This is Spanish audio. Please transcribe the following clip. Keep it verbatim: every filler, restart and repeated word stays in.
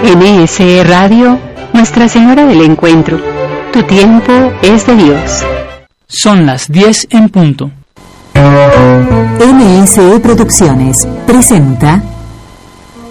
N S E Radio, Nuestra Señora del Encuentro. Tu tiempo es de Dios. Son las diez en punto. N S E Producciones presenta